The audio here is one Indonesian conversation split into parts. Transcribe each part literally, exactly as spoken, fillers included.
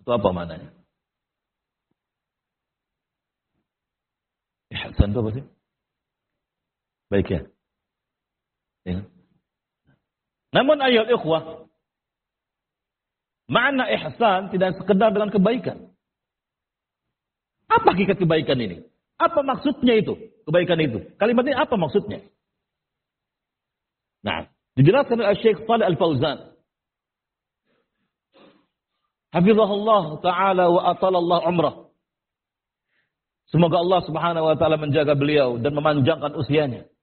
Itu apa maknanya? Ihsan itu apa sih? Baik ya. Ya. Namun ayat ikhwah, makna ihsan tidak sekedar dengan kebaikan. Apa hakikat kebaikan ini? Apa maksudnya itu? Kebaikan itu. Kalimat ini apa maksudnya? Nah, dijelaskan oleh Syekh Shalih Al-Fauzan. Hafizahullah ta'ala wa atalallah umrah. Semoga Allah subhanahu wa ta'ala menjaga beliau dan memanjangkan usianya.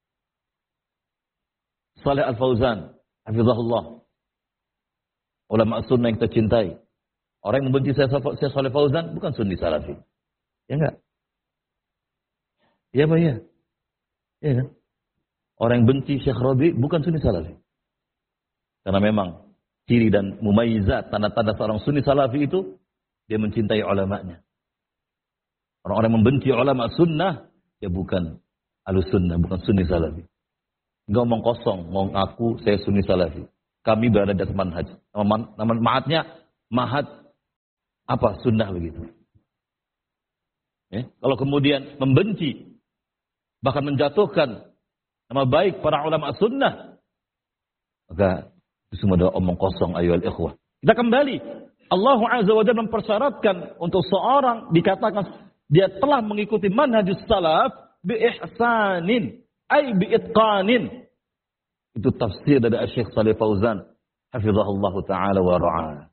Shalih Al-Fauzan. Hafizahullah. Ulama sunnah yang kita cintai. Orang yang membenci saya Shalih Fauzan bukan sunni salafi. Ya enggak? Ya Pak ya. Ya kan? Orang yang benci Syekh Rabi bukan sunni salafi. Karena memang ciri dan mumayyizat, tanda-tanda seorang sunni salafi itu dia mencintai ulamanya. Orang-orang yang membenci ulama sunnah ya bukan ahlus sunnah, bukan sunni salafi. Enggak ngomong kosong, ngomong aku saya sunni salafi. Kami berada di atas manhaj. Nama, nama mahatnya mahat apa sunnah begitu. Ya, kalau kemudian membenci, bahkan menjatuhkan nama baik para ulama sunnah, maka itu semua adalah omong kosong ayyuhal ikhwah. Kita kembali. Allah Azza wa Jalla mempersyaratkan untuk seorang dikatakan dia telah mengikuti manhajus salaf bi ihsanin, ay bi itqanin. Itu tafsir dari Syekh Shalih Fauzan, hafizahullah taala wa ra'ah.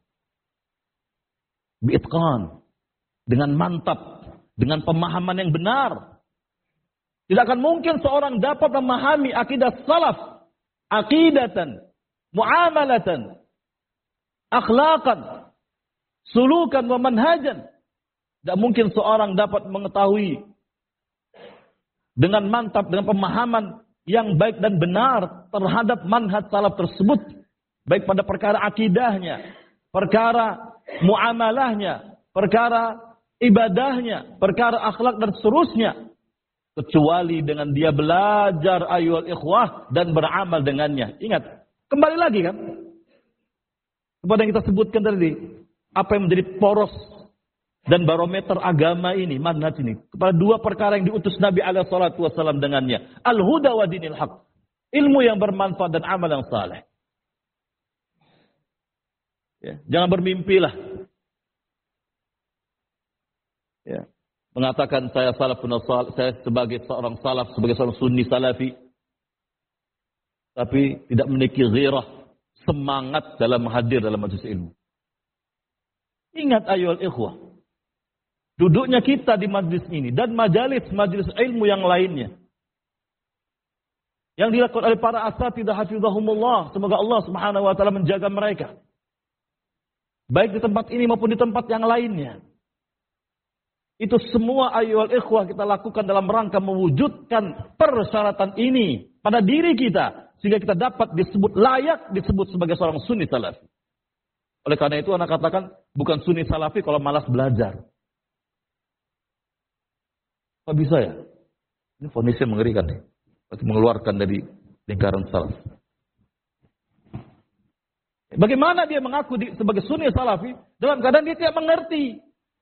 Bi itqan, dengan mantap, dengan pemahaman yang benar. Tidak akan mungkin seorang dapat memahami akidah salaf, aqidatan, muamalatan, akhlaqan, sulukan wa manhajan. Tidak mungkin seorang dapat mengetahui dengan mantap, dengan pemahaman yang baik dan benar terhadap manhaj salaf tersebut. Baik pada perkara akidahnya, perkara muamalahnya, perkara ibadahnya, perkara akhlak dan seterusnya. Kecuali dengan dia belajar ayyuhal ikhwah dan beramal dengannya. Ingat, kembali lagi kan kepada yang kita sebutkan tadi, apa yang menjadi poros dan barometer agama ini, manhaj ini, kepada dua perkara yang diutus Nabi alaihi salatu wasallam dengannya, al-huda wa dinil haq, ilmu yang bermanfaat dan amal yang saleh. Ya, jangan bermimpilah. Ya, mengatakan saya salafun salaf, saya sebagai seorang salaf, sebagai seorang sunni salafi, tapi tidak memiliki ghirah, semangat dalam hadir dalam majelis ilmu. Ingat ayyuhal ikhwah, duduknya kita di majelis ini dan majalis-majelis ilmu yang lainnya yang dilakukan oleh para asatidzah hafizahumullah, semoga Allah Subhanahu wa taala menjaga mereka. Baik di tempat ini maupun di tempat yang lainnya. Itu semua ayyuhal ikhwah kita lakukan dalam rangka mewujudkan persyaratan ini pada diri kita sehingga kita dapat disebut layak disebut sebagai seorang sunni salafi. Oleh karena itu anak katakan bukan sunni salafi kalau malas belajar. Kok bisa ya? Ini fonisnya mengerikan nih. Pasti mengeluarkan dari lingkaran salaf. Bagaimana dia mengaku di, sebagai sunni salafi dalam keadaan dia tidak mengerti.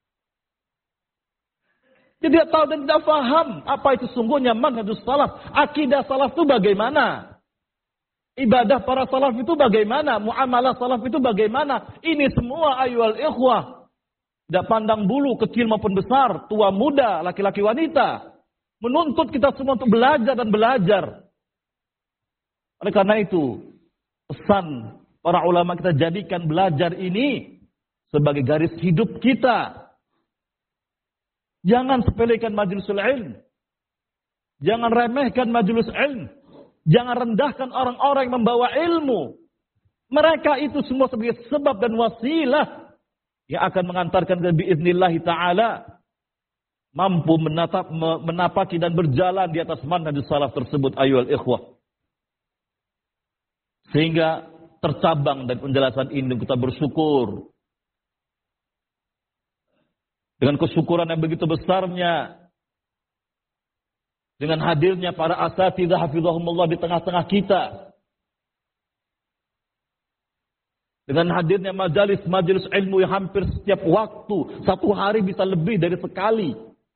Dia tidak tahu dan tidak paham apa itu sungguhnya manhajus salaf. Akidah salaf itu bagaimana? Ibadah para salaf itu bagaimana? Muamalah salaf itu bagaimana? Ini semua ayyuhal ikhwah. Tidak pandang bulu, kecil maupun besar, tua muda, laki-laki wanita. Menuntut kita semua untuk belajar dan belajar. Oleh karena itu, pesan para ulama kita jadikan belajar ini sebagai garis hidup kita. Jangan sepelekan majlisul ilm. Jangan remehkan majlis ilm. Jangan rendahkan orang-orang yang membawa ilmu. Mereka itu semua sebagai sebab dan wasilah yang akan mengantarkan ke biiznillahi ta'ala mampu menatap, menapaki dan berjalan di atas manhajus salaf tersebut ayyuhal ikhwah. Sehingga tercabang dan penjelasan ini kita bersyukur. Dengan kesyukuran yang begitu besarnya, dengan hadirnya para asatidzah hafizahumullah di tengah-tengah kita, Dengan hadirnya majalis-majalis ilmu yang hampir setiap waktu, satu hari bisa lebih dari sekali.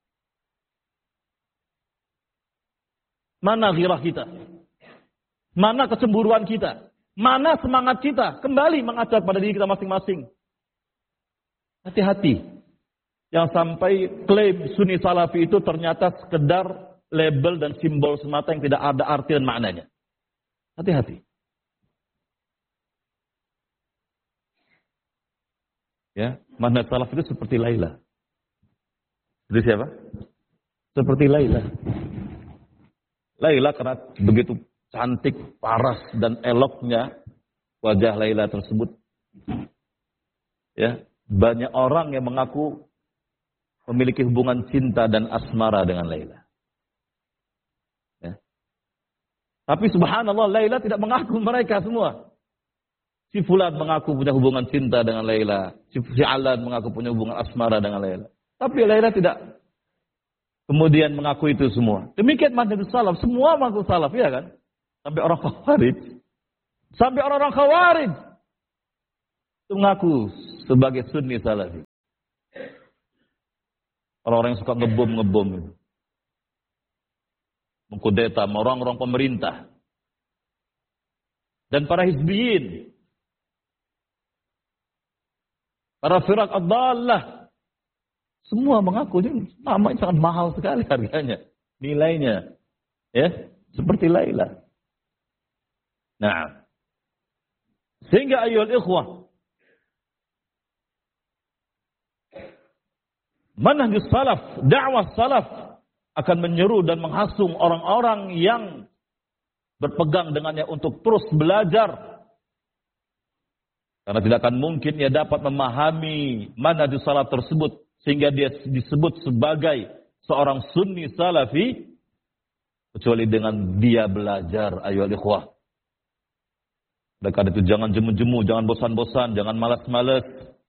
Mana ghirah kita? Mana kecemburuan kita? Mana semangat kita? Kembali mengajar pada diri kita masing-masing. Hati-hati. Yang sampai klaim Sunni Salafi itu ternyata sekedar label dan simbol semata yang tidak ada arti dan maknanya. Hati-hati. Ya, manhaj salaf itu seperti Laila. Seperti siapa? Seperti Laila. Laila karena begitu cantik, paras dan eloknya wajah Laila tersebut. Ya, banyak orang yang mengaku memiliki hubungan cinta dan asmara dengan Laila. Ya. Tapi subhanallah, Laila tidak mengaku mereka semua. Si Fulan mengaku punya hubungan cinta dengan Laila. Si Alan mengaku punya hubungan asmara dengan Laila. Tapi Laila tidak kemudian mengaku itu semua. Demikian manhaj salaf. Semua mengaku salaf, ya kan? Sampai orang Khawarij. Sampai orang-orang Khawarij itu mengaku sebagai Sunni Salafi. Orang-orang yang suka ngebom-ngebom itu. Mengkudeta orang-orang pemerintah. Dan para hizbiyin. Para firak ad-dallah. Semua mengaku nama ini sangat mahal sekali harganya. Nilainya. Ya, seperti Laila. Nah. Sehingga ayyuhal ikhwah. Manhaj salaf, dakwah salaf akan menyeru dan menghasung orang-orang yang berpegang dengannya untuk terus belajar. Karena tidak akan mungkin ia dapat memahami manhaj salaf tersebut sehingga dia disebut sebagai seorang Sunni Salafi kecuali dengan dia belajar, ayo ikhwah. Oleh karena itu jangan jemu-jemu, jangan bosan-bosan, jangan malas-malas.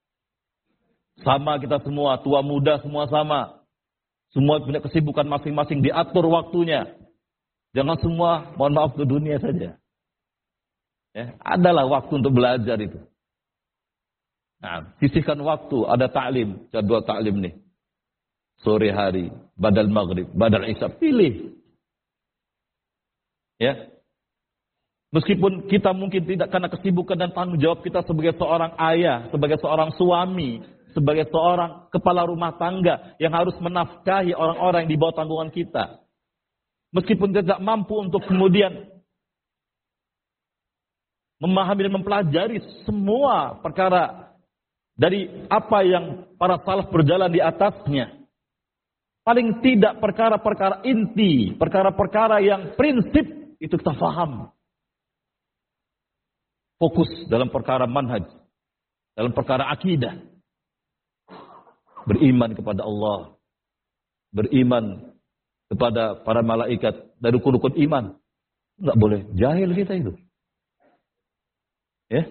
Sama kita semua, tua muda semua sama. Semua punya kesibukan masing-masing, diatur waktunya. Jangan semua, mohon maaf, ke dunia saja. Ya, adalah waktu untuk belajar itu. Nah, sisihkan waktu, ada ta'lim, jadwal ta'lim nih. Sore hari, badal maghrib, badal isya, pilih. Ya. Meskipun kita mungkin tidak karena kesibukan dan tanggung jawab kita sebagai seorang ayah, sebagai seorang suami, sebagai seorang kepala rumah tangga yang harus menafkahi orang-orang yang di bawah tanggungan kita. Meskipun tidak mampu untuk kemudian memahami dan mempelajari semua perkara dari apa yang para salaf berjalan di atasnya. Paling tidak perkara-perkara inti, perkara-perkara yang prinsip itu kita faham. Fokus dalam perkara manhaj, dalam perkara akidah. Beriman kepada Allah, beriman kepada para malaikat, dari rukun-rukun iman. Enggak boleh jahil kita itu. Ya.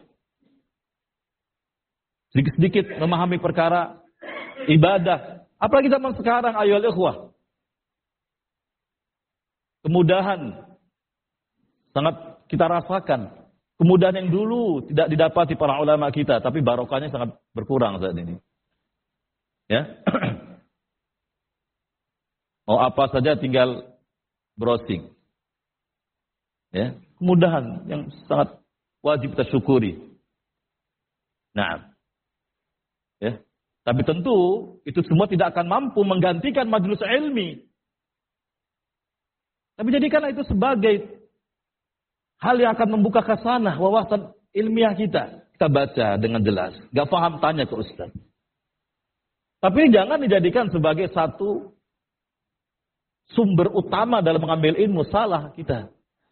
Sedikit-sedikit memahami perkara ibadah. Apalagi zaman sekarang, ayo ikhwah. Kemudahan sangat kita rasakan. Kemudahan yang dulu tidak didapati para ulama kita, tapi barokahnya sangat berkurang saat ini. Ya. Mau apa saja tinggal browsing. Ya, kemudahan yang sangat wajib kita syukuri. Nah, ya. Tapi tentu itu semua tidak akan mampu menggantikan majelis ilmi. Tapi jadikanlah itu sebagai hal yang akan membuka khasanah wawasan ilmiah kita. Kita baca dengan jelas. Gak paham tanya ke ustaz. Tapi jangan dijadikan sebagai satu sumber utama dalam mengambil ilmu. Salah kita.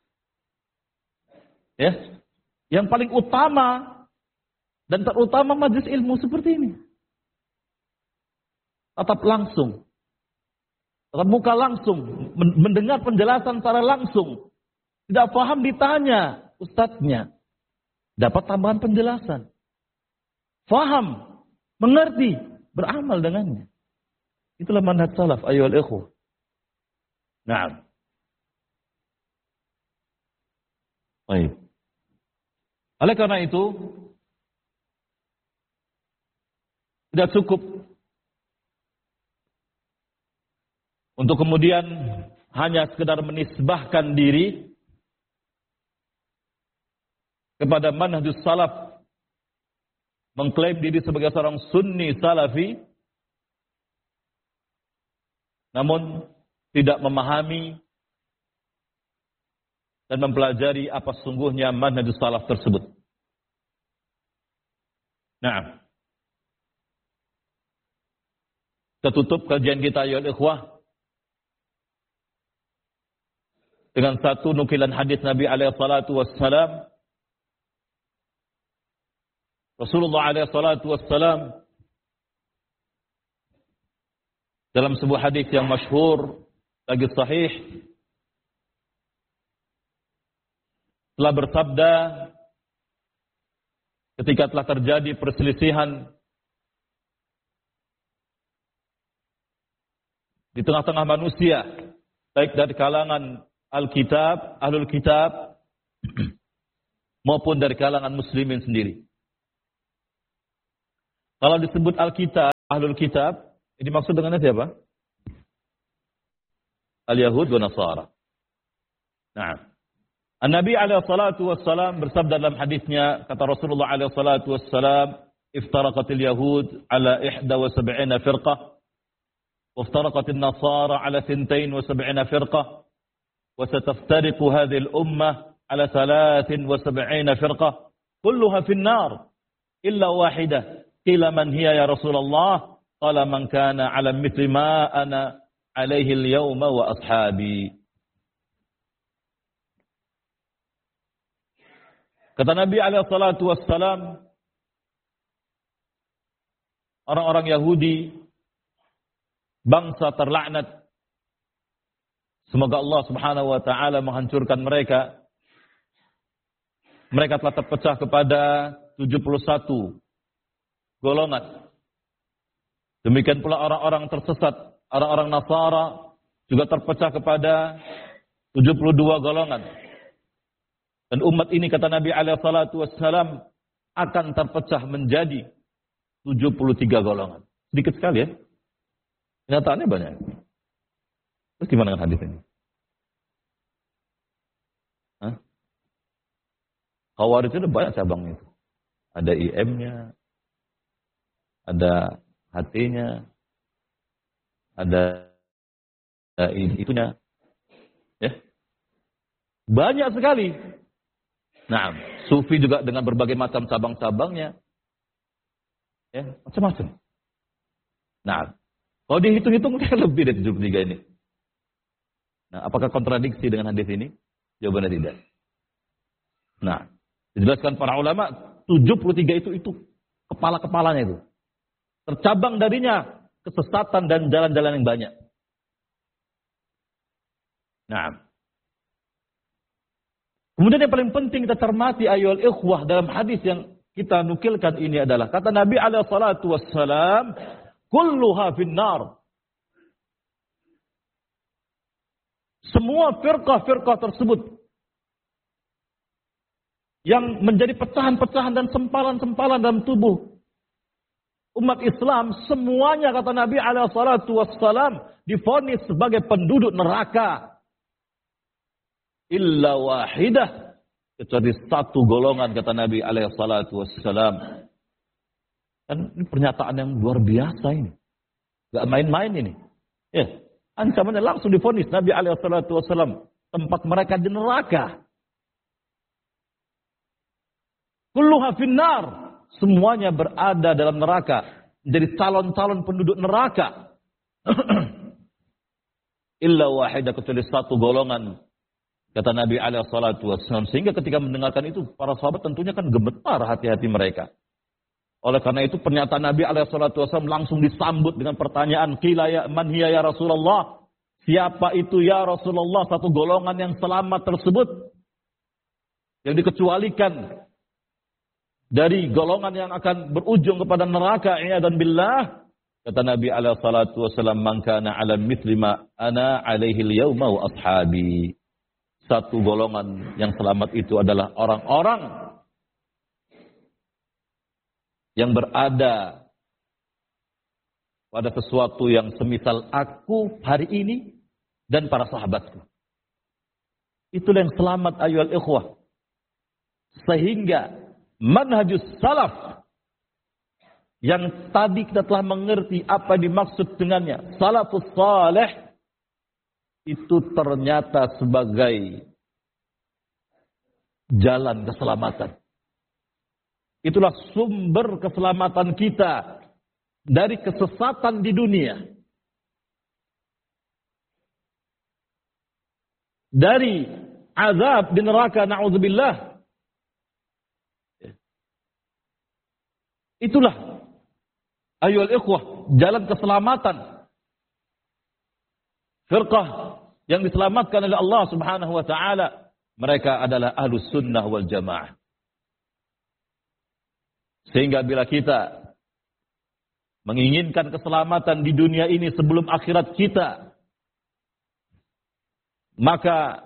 Ya, yang paling utama dan terutama majelis ilmu seperti ini. Tatap langsung. Tatap muka langsung. Mendengar penjelasan secara langsung. Tidak paham ditanya ustadznya. Dapat tambahan penjelasan. Faham. Mengerti. Beramal dengannya. Itulah manhaj salaf. Ayyuhal ikhwah. Nah. Baik. Oleh karena itu, Tidak cukup untuk kemudian hanya sekedar menisbahkan diri kepada manhajus salaf, mengklaim diri sebagai seorang sunni salafi, namun tidak memahami dan mempelajari apa sungguhnya manhajus salaf tersebut. Nah, kita tutup kajian kita ya ikhwah dengan satu nukilan hadis Nabi alaihi salatu wassalam. Rasulullah alaihi salatu wassalam dalam sebuah hadis yang masyhur lagi sahih telah bersabda ketika telah terjadi perselisihan di tengah-tengah manusia, baik dari kalangan Alkitab, Ahlul Kitab, maupun dari kalangan Muslimin sendiri. Kalau disebut Alkitab, Ahlul Kitab, ini maksud dengan siapa? Al-Yahud wa Nasara. Nah, An-Nabi alaihi salatu wassalam bersabda dalam hadisnya, kata Rasulullah alaihi salatu wassalam, iftaraqatil Yahud ala ihda wa sab'ina firqah, وافترقت النصارى على ثنتين وسبعين فرقة وستفترق هذه الأمة على ثلاث وسبعين فرقة كلها في النار إلا واحدة قيل من هي يا رسول الله قال من كان على مثل ما أنا عليه اليوم وأصحابي. Kata Nabi alaihi salatu wassalam, orang-orang Yahudi, bangsa terlaknat, semoga Allah subhanahu wa ta'ala menghancurkan mereka. Mereka telah terpecah kepada tujuh puluh satu golongan. Demikian pula orang-orang tersesat, orang-orang Nasara juga terpecah kepada tujuh puluh dua golongan. Dan umat ini, kata Nabi alaihi salatu wassalam, akan terpecah menjadi tujuh puluh tiga golongan. Sedikit sekali ya. Kenyataannya banyak. Terus gimana dengan hadis ini? Hah? Khawarij itu banyak cabangnya itu. Ada I M-nya, ada H T-nya, ada, ada itunya. Ya. Banyak sekali. Nah, Sufi juga dengan berbagai macam cabang-cabangnya. Ya, macam-macam. Nah, kalau dihitung-hitung mungkin lebih dari tujuh puluh tiga ini. Nah, apakah kontradiksi dengan hadis ini? Jawabannya tidak. Nah, dijelaskan para ulama, tujuh puluh tiga itu itu kepala-kepalanya itu. Tercabang darinya kesesatan dan jalan-jalan yang banyak. Nah, kemudian yang paling penting kita cermati ayyuhal ikhwah dalam hadis yang kita nukilkan ini adalah kata Nabi alaihi salatu wassalam, kulluha finnar. Semua firqah-firqah tersebut yang menjadi pecahan-pecahan dan sempalan-sempalan dalam tubuh umat Islam, semuanya kata Nabi alaihi salatu wassalam divonis sebagai penduduk neraka. Illa wahidah, kecuali satu golongan kata Nabi alaihi salatu wassalam. Kan ini pernyataan yang luar biasa ini. Gak main-main ini. Ya, ancamannya langsung divonis Nabi alaihi salatu wassalam. Tempat mereka di neraka. Kulluha finnar. Semuanya berada dalam neraka. Menjadi calon-calon penduduk neraka. Illa wahidah, kecuali satu golongan. Kata Nabi alaihi salatu wassalam. Sehingga ketika mendengarkan itu, para sahabat tentunya kan gemetar hati-hati mereka. Oleh karena itu pernyataan Nabi alaihi salatu wassalam langsung disambut dengan pertanyaan, qila ya man hiya ya Rasulullah? Siapa itu ya Rasulullah? Satu golongan yang selamat tersebut yang dikecualikan dari golongan yang akan berujung kepada neraka, i'adan billah. Kata Nabi alaihi salatu wassalam, man kana ala mithli ma ana alaihi al-yawma wa ashabi. Satu golongan yang selamat itu adalah orang-orang yang berada pada sesuatu yang semisal aku hari ini dan para sahabatku. Itulah yang selamat ayyuhal ikhwah. Sehingga manhajus salaf yang tadi kita telah mengerti apa dimaksud dengannya, salafus saleh, itu ternyata sebagai jalan keselamatan. Itulah sumber keselamatan kita dari kesesatan di dunia. Dari azab di neraka, na'udzubillah. Itulah ayyuhal ikhwah, jalan keselamatan. Firqah yang diselamatkan oleh Allah Subhanahu wa taala, mereka adalah ahlus sunnah wal jamaah. Sehingga bila kita menginginkan keselamatan di dunia ini sebelum akhirat kita, maka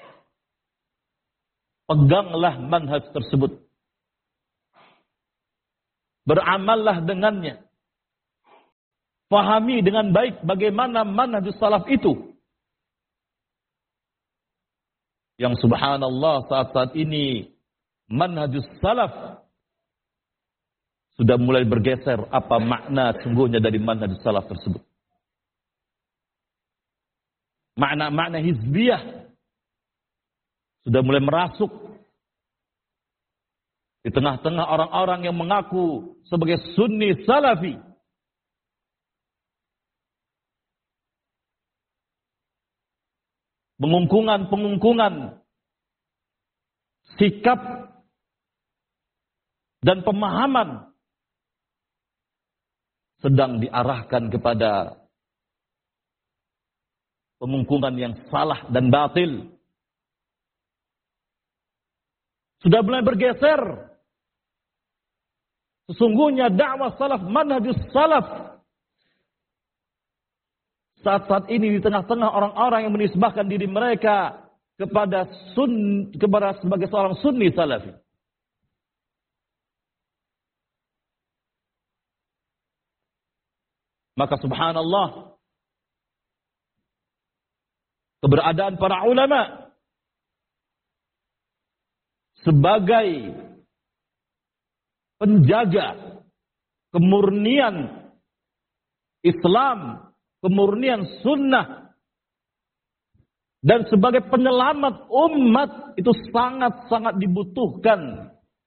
peganglah manhaj tersebut. Beramallah dengannya. Fahami dengan baik bagaimana manhajus salaf itu. Yang subhanallah saat-saat ini manhajus salaf sudah mulai bergeser apa makna sungguhnya dari manhajus salaf tersebut. Makna-makna hizbiyah sudah mulai merasuk di tengah-tengah orang-orang yang mengaku sebagai sunni salafi. Pengungkungan-pengungkungan sikap dan pemahaman sedang diarahkan kepada pengungkungan yang salah dan batil. Sudah mulai bergeser. Sesungguhnya dakwah salaf, manhajus salaf, saat-saat ini di tengah-tengah orang-orang yang menisbahkan diri mereka kepada sun, kepada sebagai seorang sunni salafi. Maka subhanallah, keberadaan para ulama sebagai penjaga kemurnian Islam, kemurnian sunnah, dan sebagai penyelamat umat itu sangat-sangat dibutuhkan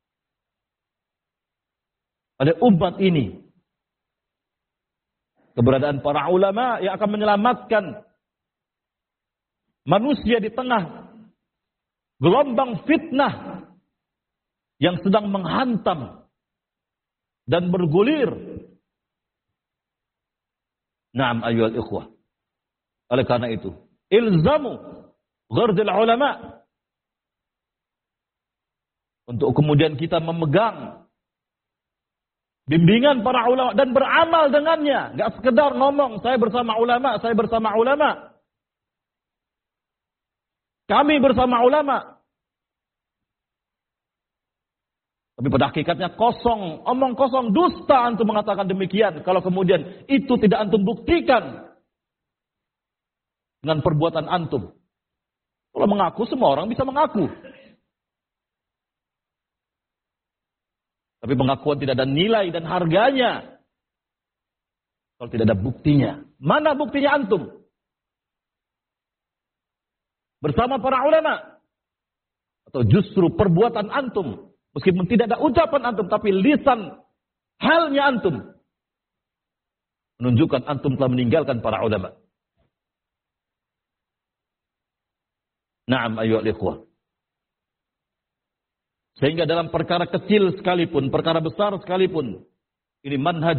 oleh umat ini. Keberadaan para ulama yang akan menyelamatkan manusia di tengah gelombang fitnah yang sedang menghantam dan bergulir. Naam ayyuhal ikhwah. Oleh karena itu, ilzamu ghardil ulama, untuk kemudian kita memegang bimbingan para ulama dan beramal dengannya. Gak sekedar ngomong, saya bersama ulama, saya bersama ulama. Kami bersama ulama. Tapi pada hakikatnya kosong, omong kosong, dusta antum mengatakan demikian. Kalau kemudian itu tidak antum buktikan dengan perbuatan antum. Kalau mengaku, semua orang bisa mengaku. Tapi pengakuan tidak ada nilai dan harganya kalau tidak ada buktinya. Mana buktinya antum? Bersama para ulama? Atau justru perbuatan antum? Meskipun tidak ada ucapan antum, tapi lisan halnya antum menunjukkan antum telah meninggalkan para ulama. Naam ayyuhal ikhwah. Sehingga dalam perkara kecil sekalipun, perkara besar sekalipun, ini manhaj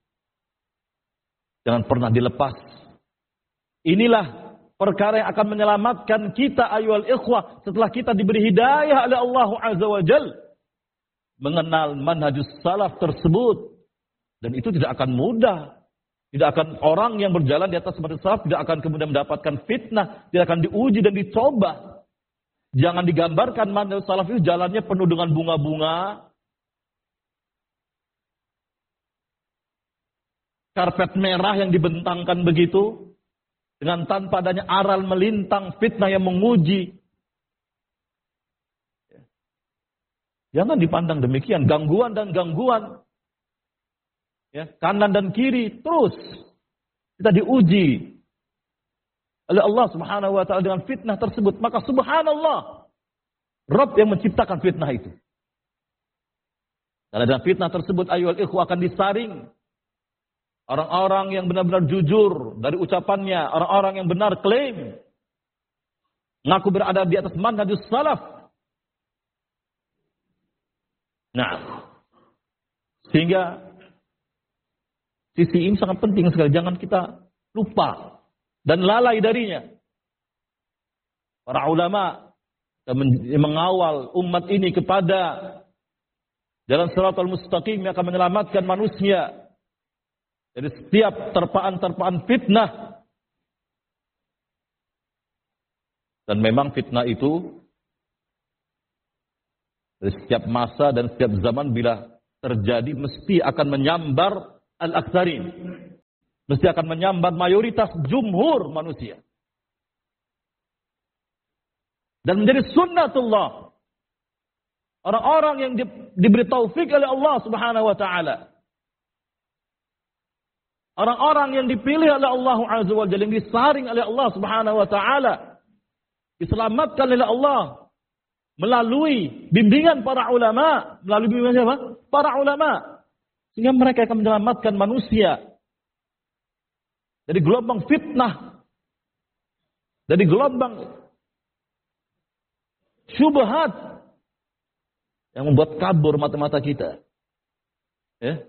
jangan pernah dilepas. Inilah perkara yang akan menyelamatkan kita ayyuhal ikhwah setelah kita diberi hidayah oleh Allah Azza wa Jalla mengenal manhajus salaf tersebut. Dan itu tidak akan mudah. Tidak akan orang yang berjalan di atas manhajus salaf tidak akan kemudian mendapatkan fitnah, tidak akan diuji dan dicoba. Jangan digambarkan manhajus salaf itu jalannya penuh dengan bunga-bunga. karpet merah yang dibentangkan begitu, dengan tanpa adanya aral melintang, fitnah yang menguji. Jangan dipandang demikian, gangguan dan gangguan. Ya, kanan dan kiri, terus kita diuji oleh Allah Subhanahu wa taala dengan fitnah tersebut. Maka subhanallah, Rabb yang menciptakan fitnah itu. Karena dengan fitnah tersebut ayyuhal ikhwah akan disaring orang-orang yang benar-benar jujur dari ucapannya, orang-orang yang benar klaim ngaku berada di atas manhajus salaf. Nah, sehingga sisi ini sangat penting sekali, jangan kita lupa dan lalai darinya. Para ulama yang mengawal umat ini kepada jalan shiratal mustaqim yang akan menyelamatkan manusia dari setiap terpaan-terpaan fitnah. Dan memang fitnah itu dari setiap masa dan setiap zaman bila terjadi mesti akan menyambar al-aktsarin. Mesti akan menyambar mayoritas jumhur manusia. Dan menjadi sunnatullah. Orang-orang yang di, diberi taufik oleh Allah Subhanahu wa taala. Orang-orang yang dipilih oleh Allah Azza wa Jalla, yang disaring oleh Allah Subhanahu wa taala, diselamatkan oleh Allah melalui bimbingan para ulama, melalui bimbingan siapa? Para ulama. Sehingga mereka akan menyelamatkan manusia dari gelombang fitnah, dari gelombang syubhat yang membuat kabur mata-mata kita. Ya.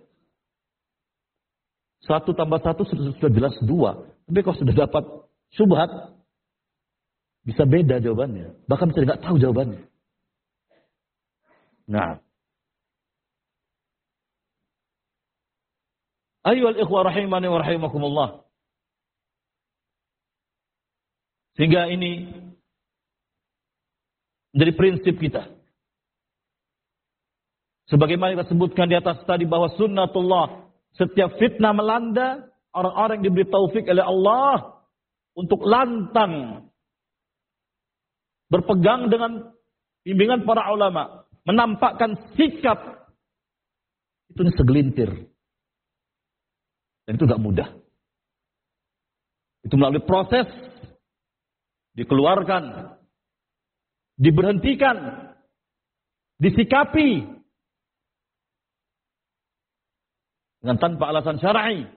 Satu tambah satu sudah, sudah jelas dua. Tapi kalau sudah dapat syubhat, bisa beda jawabannya. Bahkan bisa tidak tahu jawabannya. Nah. Ayyuhal ikhwah rahimani wa rahimakumullah. Sehingga ini menjadi prinsip kita. Sebagaimana kita sebutkan di atas tadi bahwa sunnatullah, setiap fitnah melanda, orang-orang yang diberi taufik oleh Allah untuk lantang berpegang dengan bimbingan para ulama, menampakkan sikap itu segelintir. Dan itu gak mudah. Itu melalui proses dikeluarkan, diberhentikan, disikapi dengan tanpa alasan syar'i.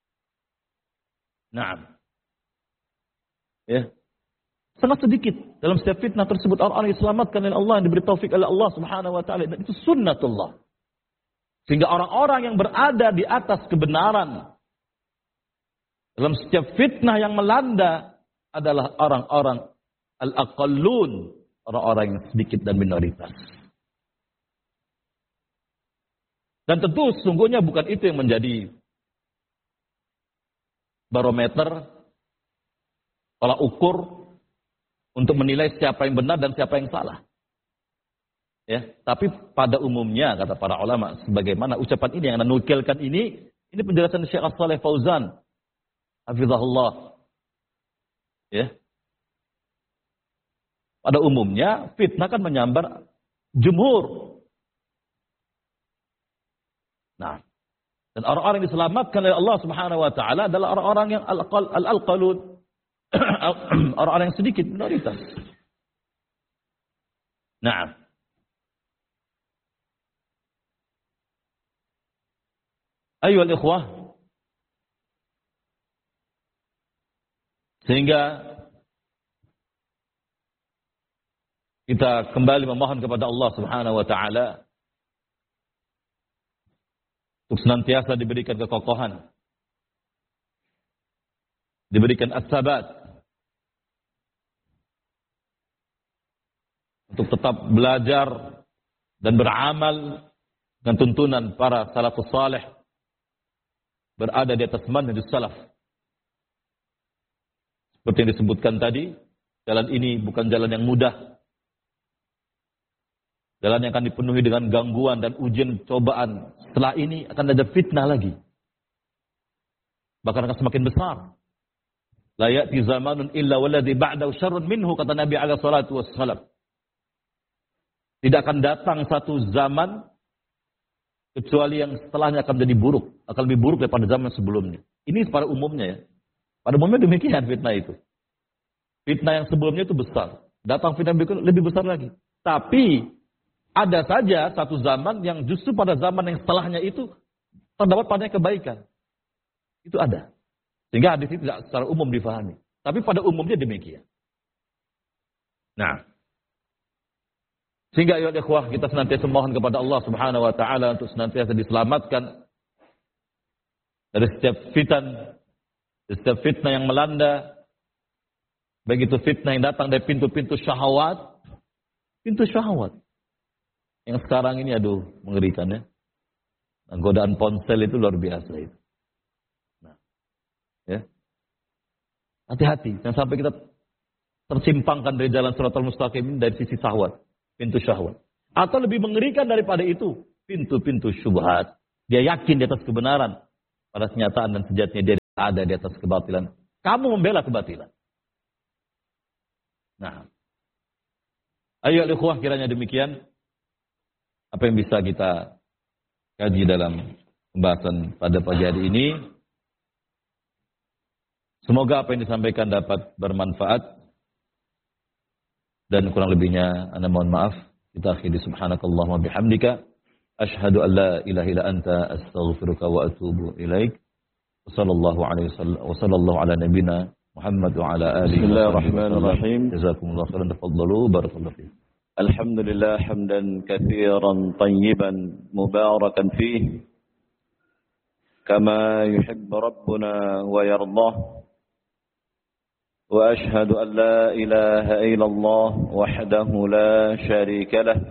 Nah, ya, sangat sedikit dalam setiap fitnah tersebut orang-orang yang diselamatkan oleh Allah, yang diberi taufik oleh Allah Subhanahu wa taala. Dan itu sunnatullah. Sehingga orang-orang yang berada di atas kebenaran dalam setiap fitnah yang melanda adalah orang-orang al-aqallun, orang-orang yang sedikit dan minoritas. Dan tentu sesungguhnya bukan itu yang menjadi barometer, tolak ukur untuk menilai siapa yang benar dan siapa yang salah. Ya, tapi pada umumnya kata para ulama, sebagaimana ucapan ini yang anda nukilkan ini, ini penjelasan Syekh As-Shalih Fauzan, hafizahullah. Ya. Pada umumnya fitnah kan menyambar jumhur. Nah, dan orang-orang yang diselamatkan oleh Allah Subhanahu wa taala adalah orang-orang yang al-aqalun, orang-orang yang sedikit minoritas. Nah, ayo al-ikhwah, sehingga kita kembali memohon kepada Allah Subhanahu wa taala untuk senantiasa diberikan kekokohan, diberikan as-sabat, untuk tetap belajar dan beramal dengan tuntunan para salafus salih, berada di atas manhajus salaf. Seperti yang disebutkan tadi, jalan ini bukan jalan yang mudah. Jalan yang akan dipenuhi dengan gangguan dan ujian cobaan. Setelah ini akan ada fitnah lagi. bahkan akan semakin besar. La ya'ti zamanun illa walladhi ba'dahu syarrun minhu, kata Nabi alaihi salatu wassalam. Tidak akan datang satu zaman kecuali yang setelahnya akan menjadi buruk, akan lebih buruk daripada zaman sebelumnya. Ini pada umumnya ya. Pada umumnya demikian fitnah itu. Fitnah yang sebelumnya itu besar. Datang fitnah berikutnya lebih besar lagi. Tapi ada saja satu zaman yang justru pada zaman yang setelahnya itu terdapat padanya kebaikan. Itu ada. Sehingga hadis itu tidak secara umum difahami. Tapi pada umumnya demikian. Nah. Sehingga ayat ikhwah kita senantiasa mohon kepada Allah Subhanahu wa taala untuk senantiasa diselamatkan dari setiap fitan, dari setiap fitnah yang melanda. Baik itu fitnah yang datang dari pintu-pintu syahwat, pintu syahwat. Yang sekarang ini aduh mengerikan ya. Godaan ponsel itu luar biasa itu. Nah, ya. Hati-hati, jangan sampai kita tersimpangkan dari jalan Shiratal Mustaqim dari sisi syahwat, pintu syahwat. Atau lebih mengerikan daripada itu, pintu-pintu syubhat. Dia yakin di atas kebenaran, pada kenyataan dan sejatinya dia ada di atas kebatilan. Kamu membela kebatilan. Nah, ayo ikhwah kiranya demikian apa yang bisa kita kaji dalam pembahasan pada pagi hari ini. Semoga apa yang disampaikan dapat bermanfaat dan kurang lebihnya ana mohon maaf. Kita akhiri subhanakallahumma bihamdika asyhadu an la ilaha illa anta astaghfiruka wa atubu ilaik. Wassallallahu alaihi wasallam wa sallallahu ala nabiyyina Muhammad wa ala alihi. Bismillahirrahmanirrahim. Jazakumullahu khairan, tafadhalu barakallahu fiik. Alhamdulillah hamdan katsiran tayyiban mubarakan fihi kama yuhibbu rabbuna wa yardah. Wa ashhadu an la ilaha illallah wahdahu la syarika lah.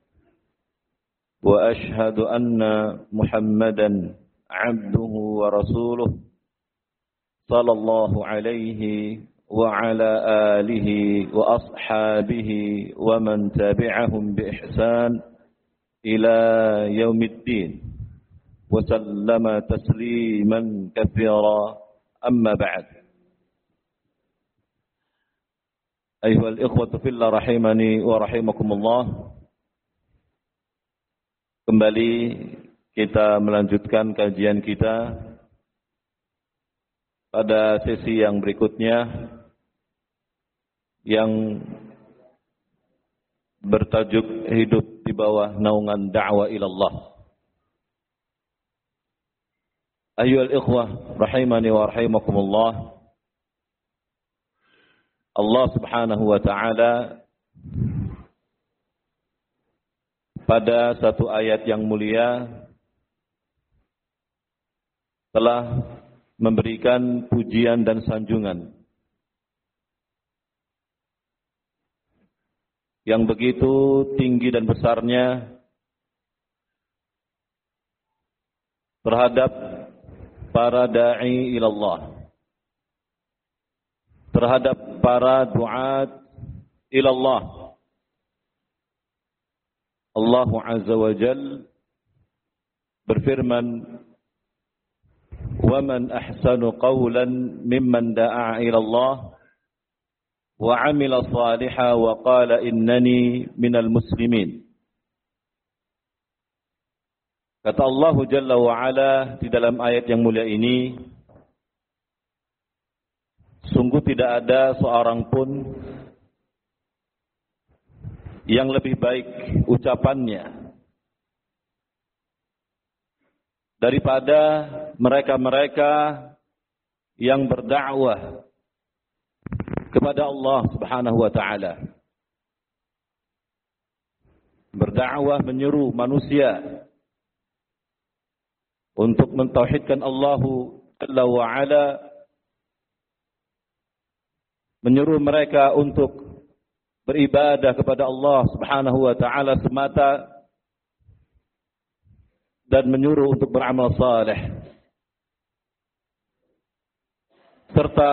Wa ashhadu anna Muhammadan abduhu wa rasuluh sallallahu alaihi wa ala alihi wa ashabihi wa man tabi'ahum bi ihsan ila yaumiddin wa sallama tasliman katsira amma ba'd. Ayuhal ikhwatu fillah rahimani wa rahimakumullah. Kembali kita melanjutkan kajian kita pada sesi yang berikutnya yang bertajuk hidup di bawah naungan da'wah ilallah. Ayyuhal ikhwah rahimani wa rahimakumullah. Allah Subhanahu wa taala pada satu ayat yang mulia telah memberikan pujian dan sanjungan yang begitu tinggi dan besarnya terhadap para da'i ilallah, terhadap para du'at ilallah. Allah Azza wa Jal berfirman, وَمَنْ أَحْسَنُ قَوْلًا مِمَّنْ دَعَا إِلَى اللَّهِ وَعَمِلَ صَالِحًا وَقَالَ إِنَّنِي مِنَ الْمُسْلِمِينَ. Kata Allah Jalla wa Ala di dalam ayat yang mulia ini, sungguh tidak ada seorang pun yang lebih baik ucapannya daripada mereka-mereka yang berdakwah kepada Allah Subhanahu wa taala. Berdakwah menyeru manusia untuk mentauhidkan Allah Jalla wa Ala, menyeru mereka untuk beribadah kepada Allah Subhanahu wa taala semata, dan menyuruh untuk beramal saleh, serta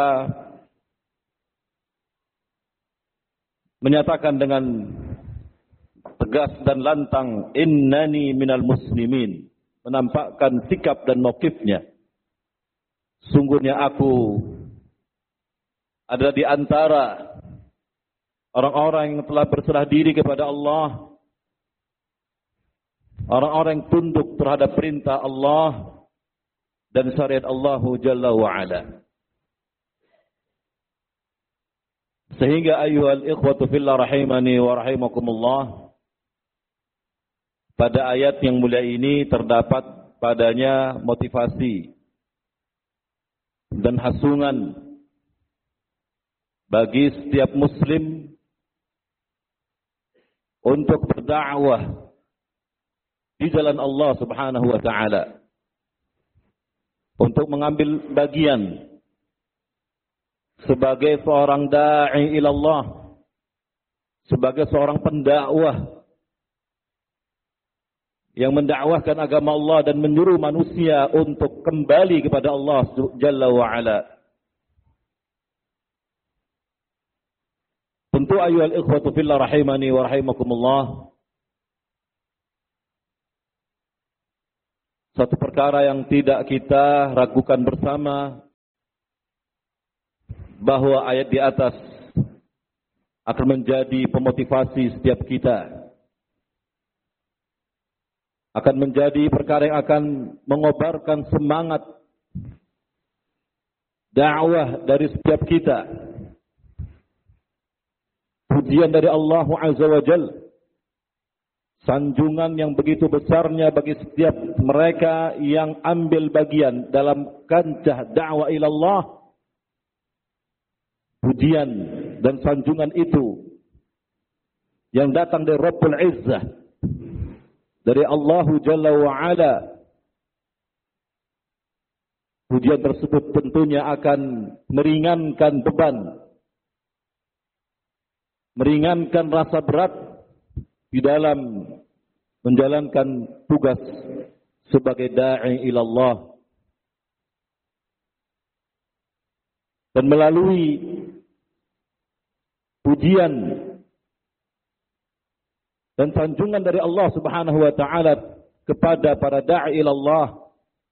menyatakan dengan tegas dan lantang, innani minal muslimin, menampakkan sikap dan mauqifnya, sungguhnya aku adalah di antara orang-orang yang telah berserah diri kepada Allah, orang-orang yang tunduk terhadap perintah Allah dan syariat Allah Jalla wa'ala. Sehingga ayyuhal ikhwatu fillah rahimani wa rahimakumullah, pada ayat yang mulia ini terdapat padanya motivasi dan hasungan bagi setiap muslim untuk berdakwah di jalan Allah Subhanahu wa taala, untuk mengambil bagian sebagai seorang da'i ilallah, sebagai seorang pendakwah yang mendakwahkan agama Allah dan menyuruh manusia untuk kembali kepada Allah Jalla wa'ala. Tentu ayyuhal ikhwatu fillah rahimani wa rahimakumullah, satu perkara yang tidak kita ragukan bersama, bahwa ayat di atas akan menjadi pemotivasi setiap kita, akan menjadi perkara yang akan mengobarkan semangat dakwah dari setiap kita. Pujian dari Allah Azza wa Jalla, sanjungan yang begitu besarnya bagi setiap mereka yang ambil bagian dalam kancah dakwah ilallah. Pujian dan sanjungan itu yang datang dari Rabbul Izzah, dari Allah Jalla wa'ala. Pujian tersebut tentunya akan meringankan beban, meringankan rasa berat di dalam menjalankan tugas sebagai da'i ilallah. Dan melalui pujian dan sanjungan dari Allah Subhanahu wa taala kepada para da'i ilallah,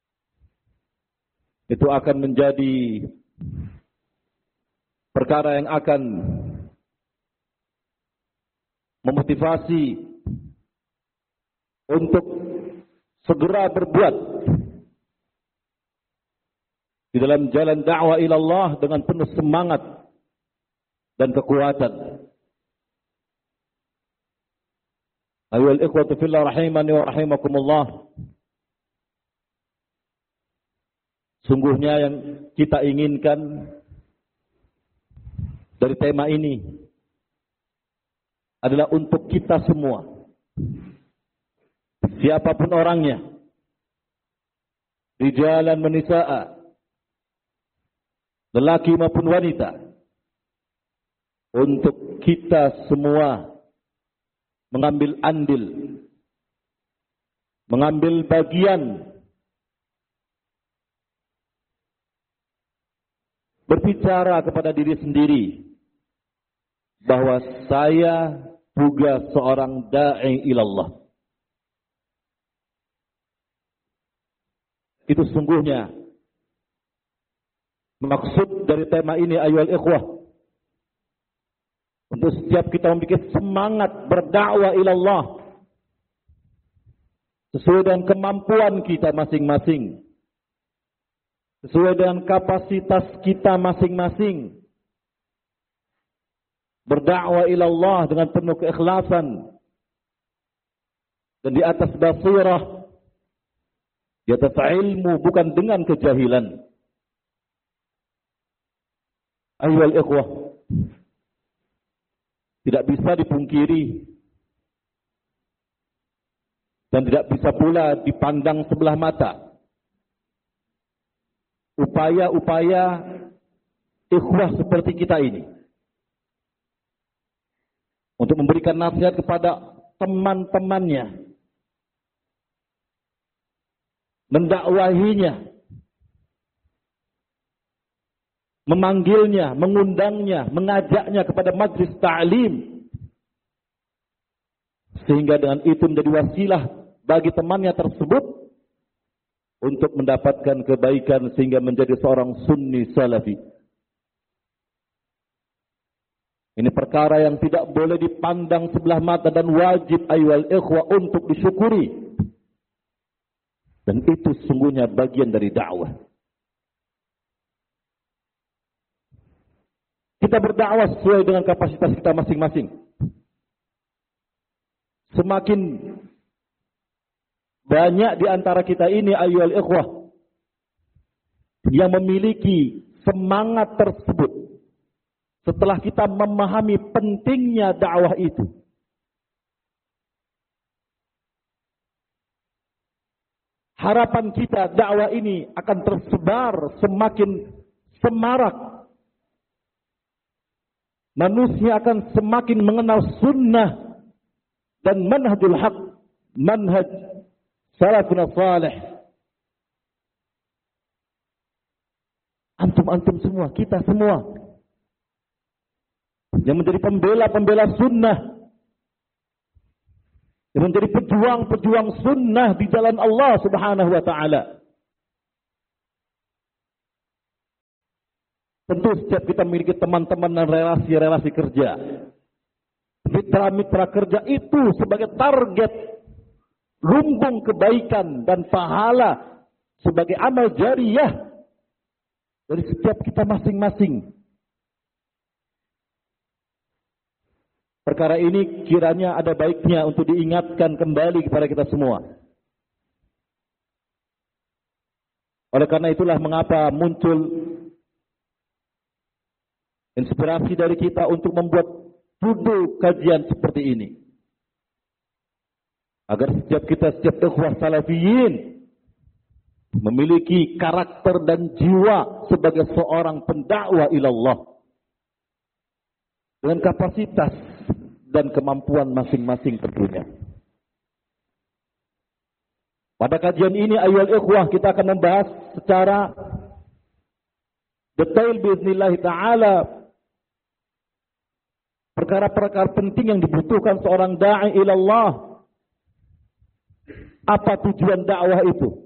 itu akan menjadi perkara yang akan memotivasi untuk segera berbuat di dalam jalan dakwah ilallah dengan penuh semangat dan kekuatan. Ayyuhal ikhwatu fillah rahimani wa rahimakumullah, sungguhnya yang kita inginkan dari tema ini adalah untuk kita semua, siapapun orangnya, rijalan wa nisaa, lelaki maupun wanita, untuk kita semua mengambil andil, mengambil bagian, berbicara kepada diri sendiri bahwa saya juga seorang da'i ilallah. Itu sungguhnya maksud dari tema ini, ayyuhal ikhwah, untuk setiap kita memiliki semangat berdakwah ilallah sesuai dengan kemampuan kita masing-masing, sesuai dengan kapasitas kita masing-masing. Berdakwah ilallah dengan penuh keikhlasan dan di atas basirah, di atas ilmu, bukan dengan kejahilan. Ayyuhal ikhwah, tidak bisa dipungkiri dan tidak bisa pula dipandang sebelah mata upaya-upaya ikhwah seperti kita ini untuk memberikan nasihat kepada teman-temannya, mendakwahinya, memanggilnya, mengundangnya, mengajaknya kepada majlis ta'lim, sehingga dengan itu menjadi wasilah bagi temannya tersebut untuk mendapatkan kebaikan sehingga menjadi seorang sunni salafi. Ini perkara yang tidak boleh dipandang sebelah mata dan wajib ayyuhal ikhwah untuk disyukuri. Dan itu sesungguhnya bagian dari dakwah. Kita berdakwah sesuai dengan kapasitas kita masing-masing. Semakin banyak di antara kita ini ayyuhal ikhwah yang memiliki semangat tersebut, setelah kita memahami pentingnya dakwah itu, harapan kita dakwah ini akan tersebar semakin semarak. Manusia akan semakin mengenal sunnah dan manhajul haq, manhaj salafun salih. Antum-antum semua, kita semua yang menjadi pembela-pembela sunnah, yang menjadi pejuang-pejuang sunnah di jalan Allah Subhanahu wa ta'ala. Tentu setiap kita memiliki teman-teman dan relasi-relasi kerja. Mitra-mitra kerja itu sebagai target lumbung kebaikan dan pahala sebagai amal jariyah dari setiap kita masing-masing. Perkara ini kiranya ada baiknya untuk diingatkan kembali kepada kita semua. Oleh karena itulah mengapa muncul inspirasi dari kita untuk membuat judul kajian seperti ini. Agar setiap kita, setiap ikhwah salafiyin memiliki karakter dan jiwa sebagai seorang pendakwah ilallah. Dengan kapasitas dan kemampuan masing-masing tentunya. Pada kajian ini ayyuhal ikhwah kita akan membahas secara detail biiznillah ta'ala perkara-perkara penting yang dibutuhkan seorang da'i ilallah. Apa tujuan dakwah itu?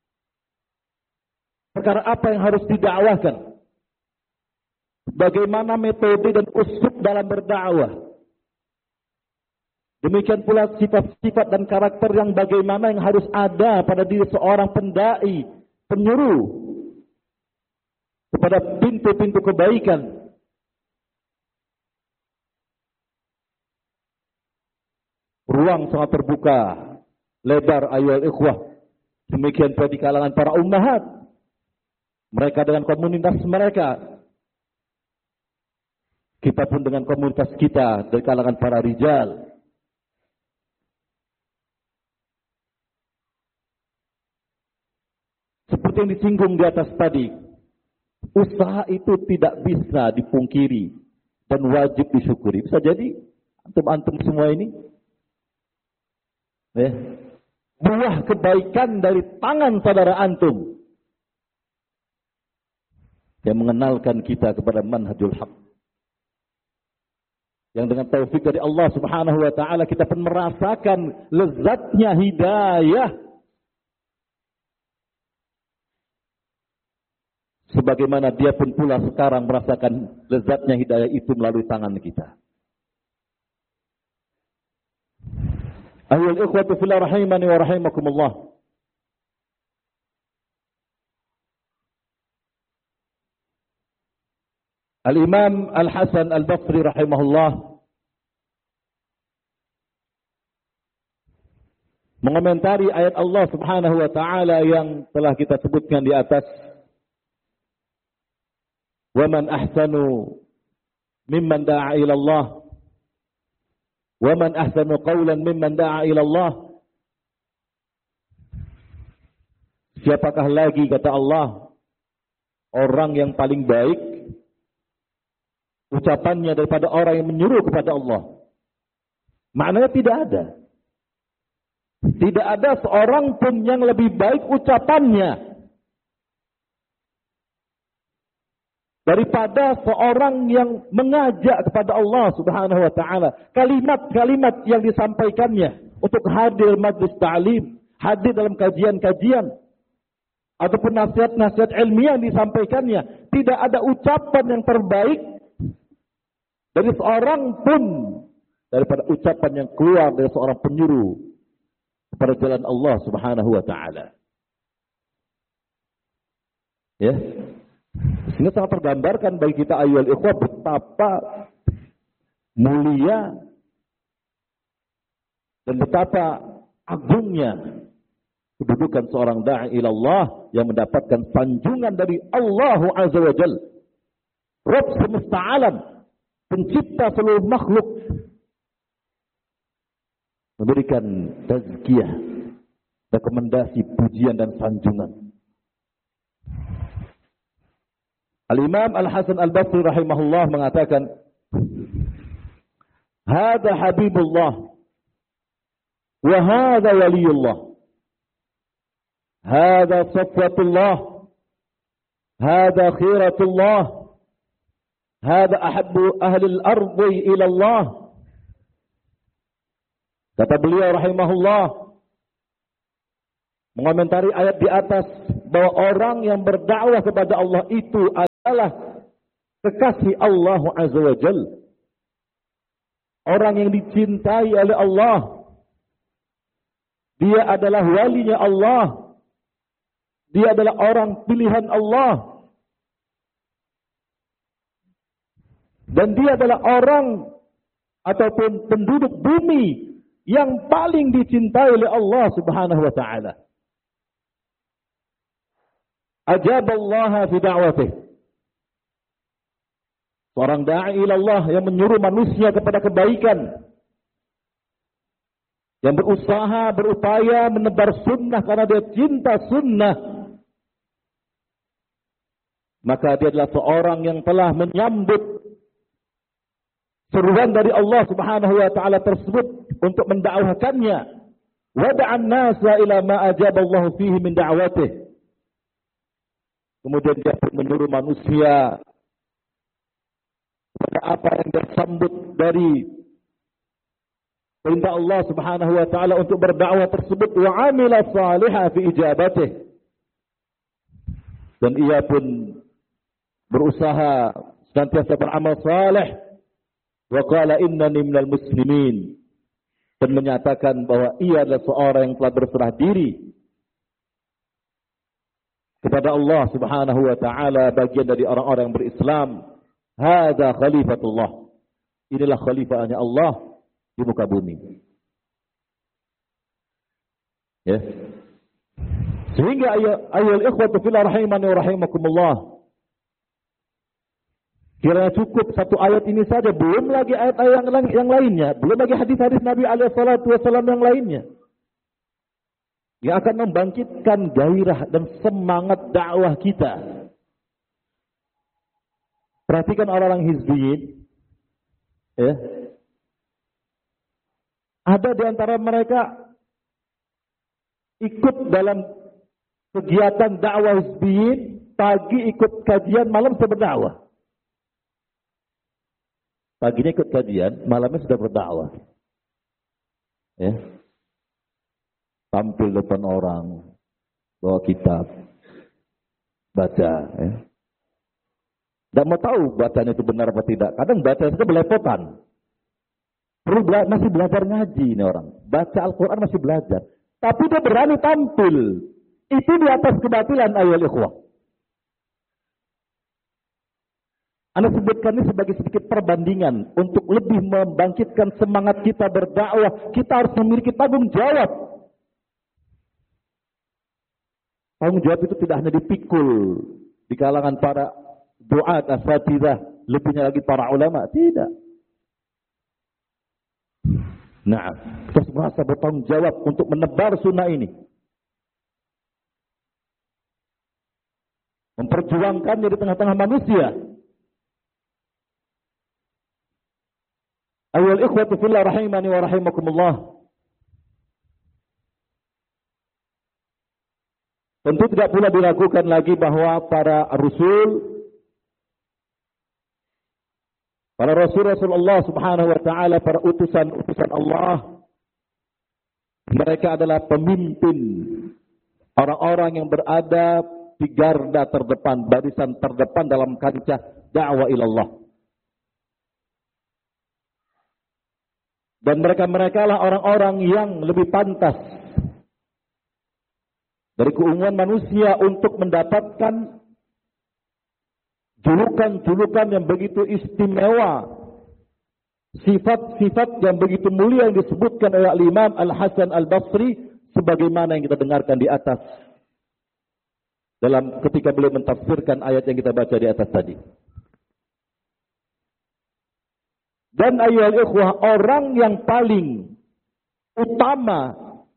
Perkara apa yang harus didakwahkan? Bagaimana metode dan uslub dalam berdakwah? Demikian pula sifat-sifat dan karakter yang bagaimana yang harus ada pada diri seorang pendai, penyuruh kepada pintu-pintu kebaikan. Ruang sangat terbuka, lebar ayyuhal ikhwah. Demikian pula di kalangan para ummahat. Mereka dengan komunitas mereka. Kita pun dengan komunitas kita dari kalangan para rijal. Seperti yang disinggung di atas tadi, usaha itu tidak bisa dipungkiri dan wajib disyukuri. Bisa jadi antum-antum semua ini ya, buah kebaikan dari tangan saudara antum yang mengenalkan kita kepada manhajul haq. Yang dengan taufik dari Allah Subhanahu wa ta'ala kita pun merasakan lezatnya hidayah. Sebagaimana dia pun pula sekarang merasakan lezatnya hidayah itu melalui tangan kita. Ayyuhal ikhwatu fillah rahimani wa rahimakumullah. Al-Imam Al-Hasan Al-Basri rahimahullah mengomentari ayat Allah Subhanahu wa ta'ala yang telah kita sebutkan di atas. Wa man ahsanu mimman da'a ila Allah wa man ahsanu qawlan mimman da'a ila Allah. Siapakah lagi kata Allah orang yang paling baik ucapannya daripada orang yang menyuruh kepada Allah? Maknanya tidak ada. Tidak ada seorang pun yang lebih baik ucapannya daripada seorang yang mengajak kepada Allah Subhanahu wa ta'ala. Kalimat-kalimat yang disampaikannya untuk hadir majlis ta'lim, hadir dalam kajian-kajian, ataupun nasihat-nasihat ilmiah yang disampaikannya, tidak ada ucapan yang terbaik dari seorang pun daripada ucapan yang keluar dari seorang penyuruh kepada jalan Allah Subhanahu wa taala. Ya. Sehingga sangat tergambarkan bagi kita ayyuhal ikhwah betapa mulia dan betapa agungnya kedudukan seorang da'i ilallah yang mendapatkan sanjungan dari Allah Azza wa Jalla, Rabb semesta alam, pencipta seluruh makhluk, memberikan tazkiyah, rekomendasi, pujian dan sanjungan. Al-Imam Al-Hasan Al-Basri rahimahullah mengatakan, "Hada habibullah wa hada waliyullah. Hada safwatullah. Hada khiratullah. Hada ahabbu ahli al-ardi ila Allah." Kata beliau rahimahullah mengomentari ayat di atas bahwa orang yang berdakwah kepada Allah itu adalah kekasih Allah Azza wa Jalla. Orang yang dicintai oleh Allah. Dia adalah walinya Allah. Dia adalah orang pilihan Allah. Dan dia adalah orang ataupun penduduk bumi yang paling dicintai oleh Allah Subhanahu wa taala. Ajaballaha fi da'watih. Seorang da'i ilallah yang menyuruh manusia kepada kebaikan. Yang berusaha, berupaya menebar sunnah karena dia cinta sunnah. Maka dia adalah seorang yang telah menyambut seruan dari Allah Subhanahu wa taala tersebut untuk mendakwahkannya. Wada'an nasa ila ma ajaballahu fihi min da'watih. Kemudian dia menyuruh manusia pada apa yang dia sambut dari perintah Allah Subhanahu wa taala untuk berdakwah tersebut, wa amila salihah fi ijabatih. Dan ia pun berusaha senantiasa beramal saleh. Wa qala innani minal muslimin. Dan menyatakan bahwa ia adalah seorang yang telah berserah diri kepada Allah Subhanahu wa taala, bagian dari orang-orang yang berislam. Hada khalifatullah. Inilah khalifahnya Allah di muka bumi. Ya. Sehingga ayyuhal ikhwatu fillah rahimani wa rahimakumullah. Kiranya cukup satu ayat ini saja, belum lagi ayat-ayat yang, yang lainnya, belum lagi hadis-hadis Nabi alaihi salatu wasallam yang lainnya. Yang akan membangkitkan gairah dan semangat dakwah kita. Perhatikan orang-orang hizbiyin. Ya. Ada di antara mereka ikut dalam kegiatan dakwah hizbiyin, pagi ikut kajian, malam sudah berdakwah. Paginya ikut kajian, malamnya sudah berdakwah. Ya. Tampil depan orang, bawa kitab, baca. Ya. Tidak mau tahu bacanya itu benar apa tidak. Kadang baca saja belepotan. Perlu bela masih belajar ngaji ini orang. Baca Al-Quran masih belajar. Tapi dia berani tampil. Itu di atas kebatilan ayyuhal ikhwah. Anda sebutkan ini sebagai sedikit perbandingan. Untuk lebih membangkitkan semangat kita berdakwah. Kita harus memiliki tanggung jawab. Tanggung jawab itu tidak hanya dipikul di kalangan para duat, asatidzah, lebihnya lagi para ulama. Tidak. Nah, kita merasa bertanggung jawab untuk menebar sunnah ini. Memperjuangkannya di tengah-tengah manusia. Ayyuhal ikhwatu fillah rahimani wa rahimakumullah. Tentu tidak pula diragukan lagi bahwa para rasul, para rasul Rasulullah Subhanahu wa taala, para utusan-utusan Allah, mereka adalah pemimpin orang-orang yang berada di garda terdepan, barisan terdepan dalam kancah dakwah ilallah. Dan mereka-mereka lah orang-orang yang lebih pantas dari keumuman manusia untuk mendapatkan julukan-julukan yang begitu istimewa, sifat-sifat yang begitu mulia yang disebutkan oleh Imam Al-Hasan Al-Basri sebagaimana yang kita dengarkan di atas dalam ketika beliau mentafsirkan ayat yang kita baca di atas tadi. Dan ayyuhal ikhwah, orang yang paling utama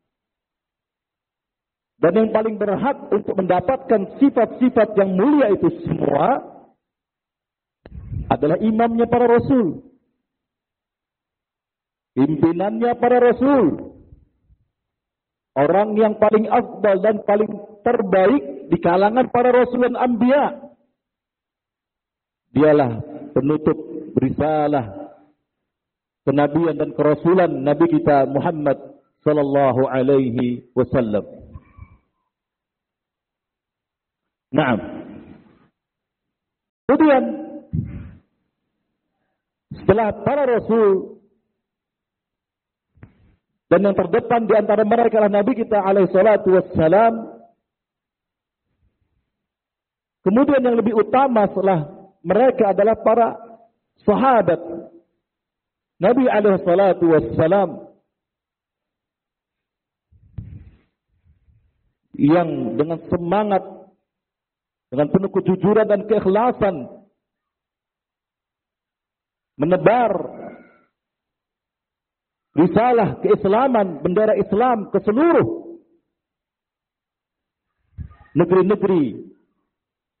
dan yang paling berhak untuk mendapatkan sifat-sifat yang mulia itu semua adalah imamnya para rasul, pimpinannya para rasul, orang yang paling afdal dan paling terbaik di kalangan para rasul dan anbiya. Dialah penutup risalah kenabian dan kerasulan Nabi kita Muhammad sallallahu alaihi wasallam. Naam. Kemudian setelah para rasul dan yang terdepan di antara mereka adalah Nabi kita alaihi salatu wassalam, kemudian yang lebih utama setelah mereka adalah para sahabat Nabi alaihi salatu wassalam yang dengan semangat, dengan penuh kejujuran dan keikhlasan menebar risalah keislaman, bendera Islam ke seluruh negeri-negeri